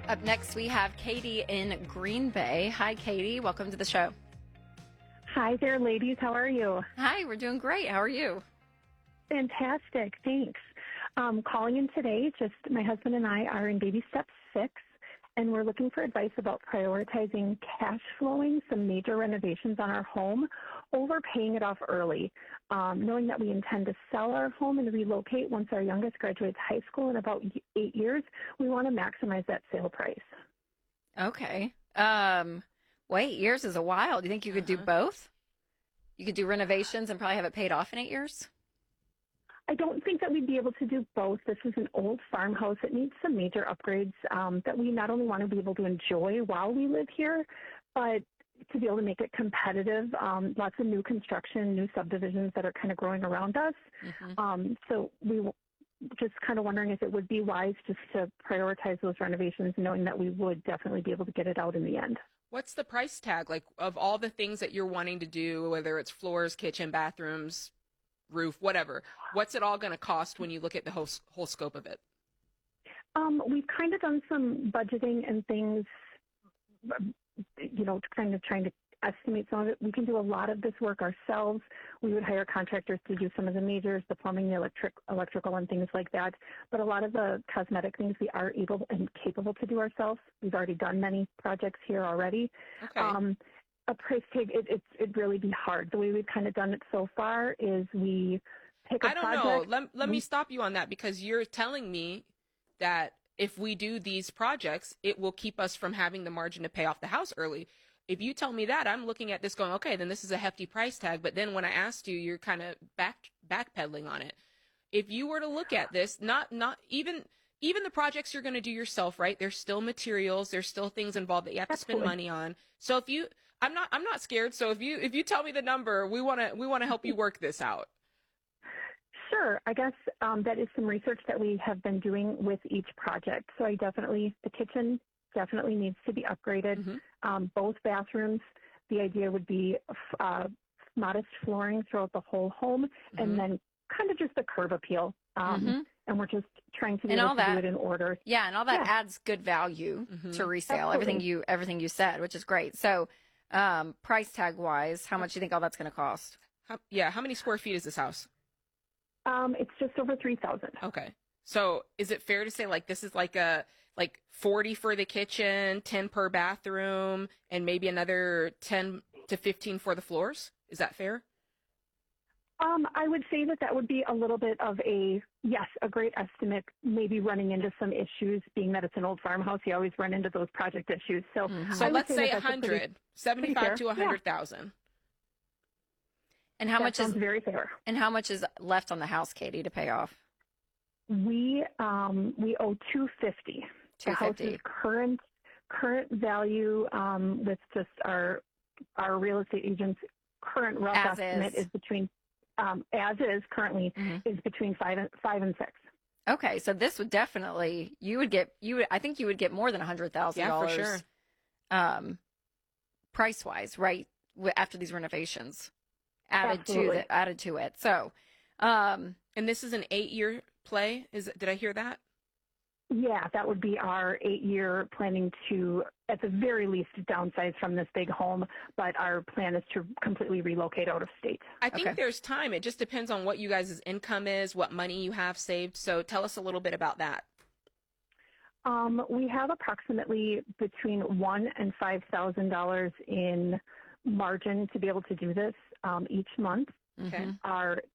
Up next, we have Katie in Green Bay. Hi, Katie. Welcome to the show. Hi there, ladies. How are you? Hi, we're doing great. How are you? Fantastic. Thanks. Calling in today, just my husband and I are in baby step 6, and we're looking for advice about prioritizing cash flowing some major renovations on our home over paying it off early. Knowing that we intend to sell our home and relocate once our youngest graduates high school in about 8 years, we want to maximize that sale price. Okay. Well, 8 years is a while. Do you think you could do both? You could do renovations and probably have it paid off in 8 years? I don't think that we'd be able to do both. This is an old farmhouse. It needs some major upgrades that we not only want to be able to enjoy while we live here, but to be able to make it competitive. Lots of new construction, new subdivisions that are kind of growing around us. So we just kind of wondering if it would be wise just to prioritize those renovations, knowing that we would definitely be able to get it out in the end. What's the price tag, like, of all the things that you're wanting to do, whether it's floors, kitchen, bathrooms, roof, whatever? What's it all going to cost when you look at the whole scope of it? We've kind of done some budgeting and things, kind of trying to estimate some of it. We can do a lot of this work ourselves. We would hire contractors to do some of the majors, the plumbing, the electrical, and things like that. But a lot of the cosmetic things we are able and capable to do ourselves. We've already done many projects here already. Okay. A price tag, it'd really be hard. The way we've kind of done it so far is we pick a project. I don't know. Let me stop you on that, because you're telling me that if we do these projects, it will keep us from having the margin to pay off the house early. If you tell me that, I'm looking at this going, okay, then this is a hefty price tag. But then when I asked you, you're kind of backpedaling on it. If you were to look at this, not even the projects you're going to do yourself, right? There's still materials, there's still things involved that you have to spend money on. So I'm not scared. So if you tell me the number, we want to help you work this out. Sure. I guess that is some research that we have been doing with each project. So the kitchen definitely needs to be upgraded. Both bathrooms, the idea would be modest flooring throughout the whole home, and then kind of just a curb appeal. And we're just trying to do it in order. Yeah, and all that adds good value to resale. Absolutely. Everything you said, which is great. So, price tag wise, how much do you think all that's going to cost? How many square feet is this house? It's just over 3,000. Okay. So is it fair to say, like, this is like 40 for the kitchen, 10 per bathroom, and maybe another 10 to 15 for the floors? Is that fair? I would say that would be a little bit of a great estimate, maybe running into some issues, being that it's an old farmhouse. You always run into those project issues. So let's say 100, 75 to 100,000. And how much sounds very fair. And how much is left on the house, Katie, to pay off? We owe $250. The house's current value with just our real estate agent's current rough estimate is between as is currently is between 5 and 6. Okay, so this would definitely I think you would get more than $100,000. Yeah, for sure. Price wise, right? After these renovations added to it. So, and this is an 8-year play. Did I hear that? Yeah, that would be our 8-year planning to, at the very least, downsize from this big home. But our plan is to completely relocate out of state. I think there's time. It just depends on what you guys' income is, what money you have saved. So tell us a little bit about that. We have approximately between $1,000 and $5,000 in margin to be able to do this each month. Okay. Our